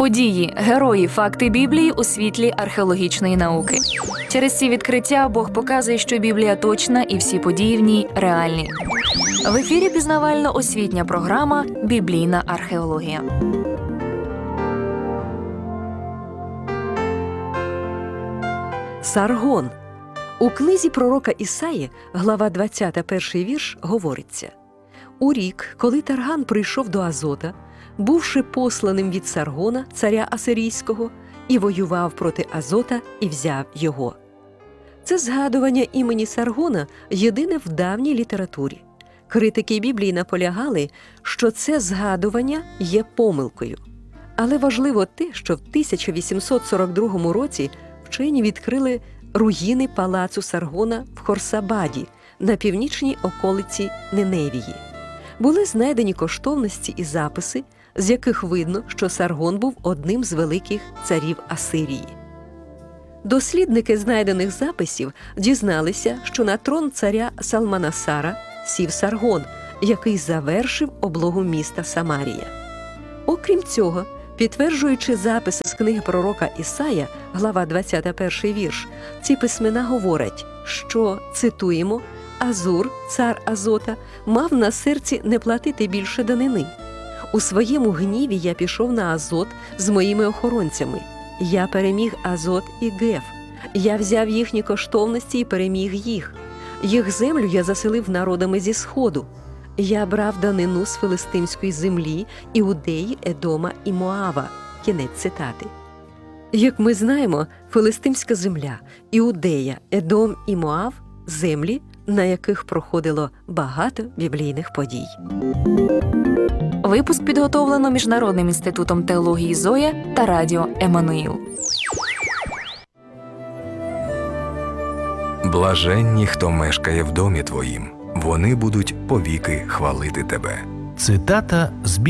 Події, герої, факти Біблії у світлі археологічної науки. Через ці відкриття Бог показує, що Біблія точна і всі події в ній реальні. В ефірі пізнавально-освітня програма «Біблійна археологія». Саргон. У книзі пророка Ісаї, глава 20, перший вірш, говориться: «У рік, коли Тарган прийшов до Азота, бувши посланим від Саргона, царя Асирійського, і воював проти Азота і взяв його». Це згадування імені Саргона єдине в давній літературі. Критики Біблії наполягали, що це згадування є помилкою. Але важливо те, що в 1842 році вчені відкрили руїни палацу Саргона в Хорсабаді на північній околиці Ниневії. Були знайдені коштовності і записи, з яких видно, що Саргон був одним з великих царів Асирії. Дослідники знайдених записів дізналися, що на трон царя Салманасара сів Саргон, який завершив облогу міста Самарія. Окрім цього, підтверджуючи записи з книги пророка Ісая, глава 21 вірш, ці письмена говорять, що, цитуємо, «Азур, цар Азота, мав на серці не платити більше данини. У своєму гніві я пішов на Азот з моїми охоронцями. Я переміг Азот і Геф. Я взяв їхні коштовності і переміг їх. Їх землю я заселив народами зі Сходу. Я брав данину з филистимської землі, Іудеї, Едома і Моава». Кінець цитати. Як ми знаємо, филистимська земля, Іудея, Едом і Моав – землі, на яких проходило багато біблійних подій. Випуск підготовлено Міжнародним інститутом теології Зоя та радіо Еммануїл. Блаженні, хто мешкає в домі твоїм, вони будуть повіки хвалити тебе. Цитата з